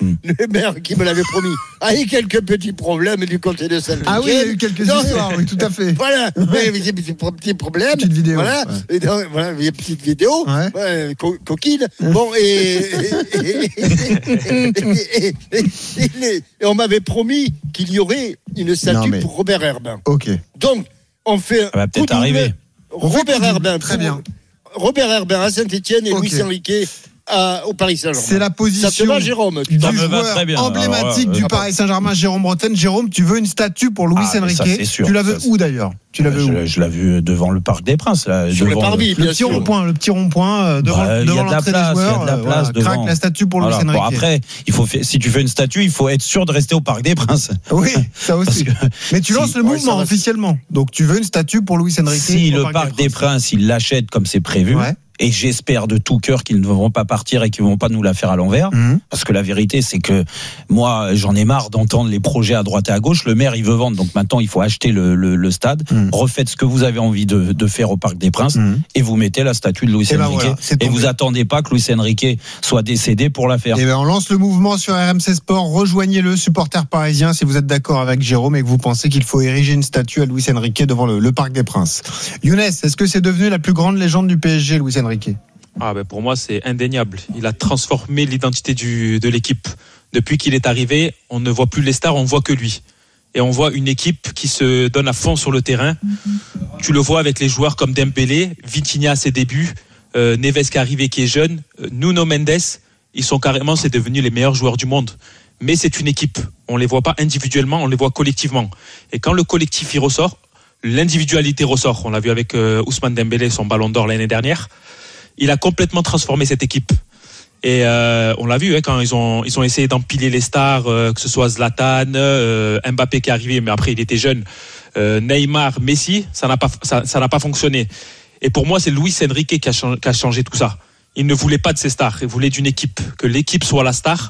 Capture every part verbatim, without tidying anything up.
mmh. le maire qui me l'avait promis a eu quelques petits problèmes du côté de Saint-Michel. Ah oui, il y a eu quelques donc, histoires, oui, tout à fait. Voilà, ouais, il y a des petits problèmes. Petite vidéo. Voilà, ouais. et donc, voilà, il y a une petite vidéo, ouais. Ouais, co- coquine. Bon, et, et, et, et, et on m'avait promis qu'il y aurait une statue non, mais... pour Robert Herbin. Ok. Donc, on fait. Ça va peut-être arriver. Robert Herbin, très bien. Robert Herbin à Saint-Etienne et okay. Luis Enrique à, au Paris Saint-Germain. C'est la position. Ça te va, Jérôme? Du joueur emblématique du Paris Saint-Germain, Jérôme Bretagne. Jérôme, tu veux une statue pour Luis ah, Enrique? ça, c'est sûr, tu la veux ça, où d'ailleurs? Tu l'as vu où? Je l'ai vu devant le Parc des Princes. Là, sur devant le parvis, le, le petit rond-point, le petit rond-point devant, bah, devant l'entrée des joueurs. Il y a de la place devant. Craque la statue pour voilà. Luis Enrique. Bon, après, il faut, si tu fais une statue, il faut être sûr de rester au Parc des Princes. Oui, ça aussi. Que, Mais tu lances si, le mouvement ouais, officiellement. Donc tu veux une statue pour Luis Enrique? Si le Parc des Princes, il l'achète comme c'est prévu. Ouais. Et j'espère de tout cœur qu'ils ne vont pas partir et qu'ils ne vont pas nous la faire à l'envers. Mmh. Parce que la vérité, c'est que moi, j'en ai marre d'entendre les projets à droite et à gauche. Le maire, il veut vendre. Donc maintenant, il faut acheter le, le, le stade. Mmh. Refaites ce que vous avez envie de, de faire au Parc des Princes. Mmh. Et vous mettez la statue de Luis et Enrique. Ben voilà, et vous attendez pas que Luis Enrique soit décédé pour la faire. Et ben on lance le mouvement sur R M C Sport. Rejoignez-le, supporters parisiens, si vous êtes d'accord avec Jérôme et que vous pensez qu'il faut ériger une statue à Luis Enrique devant le, le Parc des Princes. Younes, est-ce que c'est devenu la plus grande légende du P S G, Luis Enrique? Ah ben pour moi c'est indéniable. Il a transformé l'identité du, de l'équipe. Depuis qu'il est arrivé, on ne voit plus les stars, on voit que lui. Et on voit une équipe qui se donne à fond sur le terrain. Tu le vois avec les joueurs comme Dembélé, Vitinha à ses débuts, euh, Neves qui est arrivé qui est jeune, euh, Nuno Mendes, ils sont carrément, c'est devenu les meilleurs joueurs du monde. Mais c'est une équipe. On les voit pas individuellement, on les voit collectivement. Et quand le collectif y ressort, l'individualité ressort. On l'a vu avec euh, Ousmane Dembélé, son ballon d'or l'année dernière. Il a complètement transformé cette équipe. Et euh, on l'a vu hein, quand ils ont ils ont essayé d'empiler les stars, euh, que ce soit Zlatan, euh, Mbappé qui est arrivé, mais après il était jeune, euh, Neymar, Messi, ça n'a pas ça, ça n'a pas fonctionné. Et pour moi, c'est Luis Enrique qui a, changé, qui a changé tout ça. Il ne voulait pas de ses stars, il voulait d'une équipe, que l'équipe soit la star.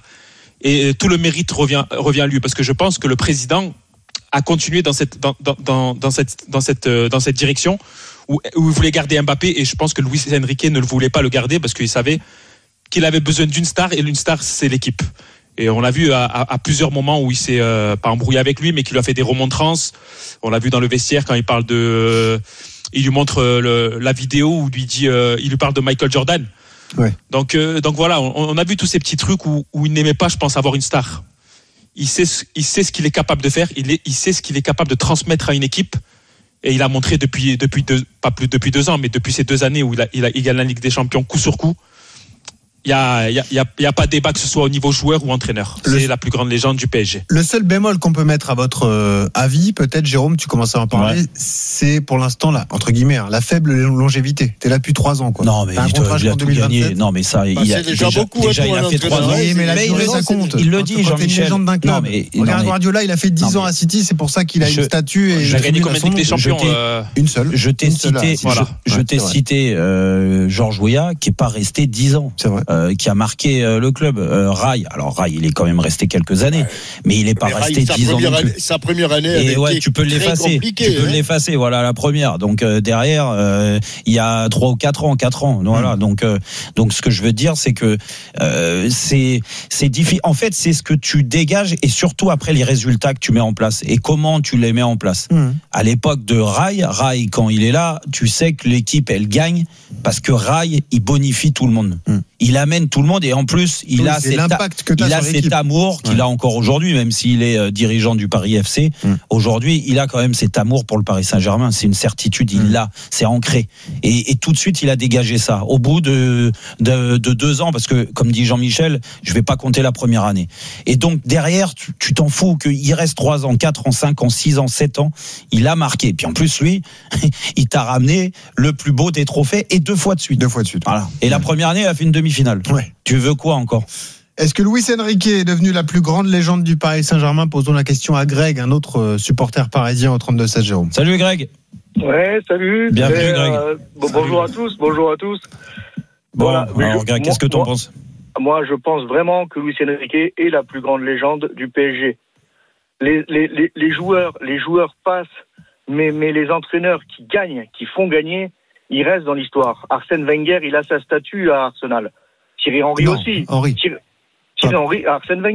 Et tout le mérite revient revient à lui, parce que je pense que le président a continué dans cette dans dans dans, dans cette dans cette dans cette direction. Où, où il voulait garder Mbappé, et je pense que Luis Enrique ne le voulait pas le garder parce qu'il savait qu'il avait besoin d'une star, et une star c'est l'équipe. Et on l'a vu à, à, à plusieurs moments où il s'est euh, pas embrouillé avec lui, mais qu'il lui a fait des remontrances. On l'a vu dans le vestiaire quand il parle de, euh, il lui montre euh, le, la vidéo où il lui dit, euh, il lui parle de Michael Jordan. Ouais. Donc euh, donc voilà, on, on a vu tous ces petits trucs où, où il n'aimait pas, je pense, avoir une star. Il sait il sait ce qu'il est capable de faire, il est, il sait ce qu'il est capable de transmettre à une équipe. Et il a montré depuis, depuis deux, pas plus depuis deux ans, mais depuis ces deux années où il a, il a, il gagne la Ligue des Champions coup sur coup. Il y a, il y a, il y a, il y a pas de débat que ce soit au niveau joueur ou entraîneur. C'est le, la plus grande légende du P S G. Le seul bémol qu'on peut mettre à votre euh, avis, peut-être, Jérôme, tu commences à en parler, ouais. C'est pour l'instant là, entre guillemets, hein, la faible longévité. T'es là depuis trois ans, quoi. Non, mais il, doit, il a tout gagné. Non, mais ça, bah, il a déjà, déjà beaucoup. Déjà, il a fait trois ans. Mais la durée, ça compte. Il le dit, Jean-Michel. Non, mais regarde Guardiola, il a fait dix ans à City, c'est pour ça qu'il a une statue. Et il a gagné combien de Ligue des Champions? Une seule. Je t'ai cité, je t'ai cité Georges Weah, qui est pas resté dix ans, qui a marqué le club. euh, Rai, alors Rai il est quand même resté quelques années, ouais. mais il n'est pas mais resté dix ans non plus. Sa première année, et ouais, tu peux l'effacer, tu peux hein. l'effacer, voilà la première. Donc euh, derrière, euh, il y a trois ou quatre ans, quatre ans, voilà. Mmh. Donc euh, donc ce que je veux dire, c'est que euh, c'est c'est difficile. En fait, c'est ce que tu dégages et surtout après les résultats que tu mets en place et comment tu les mets en place. Mmh. À l'époque de Rai, Rai quand il est là, tu sais que l'équipe elle gagne parce que Rai il bonifie tout le monde. Mmh. Il amène tout le monde et en plus il oui, a, cet, que il a cet amour qu'il ouais. a encore aujourd'hui, même s'il est euh, dirigeant du Paris F C. Mm. Aujourd'hui, il a quand même cet amour pour le Paris Saint-Germain. C'est une certitude, il mm. l'a, c'est ancré. Et, et tout de suite, il a dégagé ça. Au bout de, de, de deux ans, parce que comme dit Jean-Michel, je vais pas compter la première année. Et donc derrière, tu, tu t'en fous qu'il reste trois ans, quatre ans, cinq ans, six ans, sept ans. Il a marqué. Puis en plus, lui, il t'a ramené le plus beau des trophées et deux fois de suite. Deux fois de suite. Voilà. Et ouais. la première année, il a fait une demi-finale. Ouais. Tu veux quoi encore? Est-ce que Luis Enrique est devenu la plus grande légende du Paris Saint-Germain? Posons la question à Greg, un autre supporter parisien au trente-deux seize, Jérôme. Salut Greg. Ouais, salut. Bienvenue Et, Greg. Euh, bon, salut. Bonjour à tous, bonjour à tous. Bon, voilà. Alors Greg, qu'est-ce que tu en penses? Moi, je pense vraiment que Luis Enrique est la plus grande légende du P S G. Les, les, les, les joueurs, les joueurs passent, mais, mais les entraîneurs qui gagnent, qui font gagner, ils restent dans l'histoire. Arsène Wenger, il a sa statue à Arsenal. Thierry Henry non, aussi. Henry. Thierry, Thierry Henry, Arsène Wenger.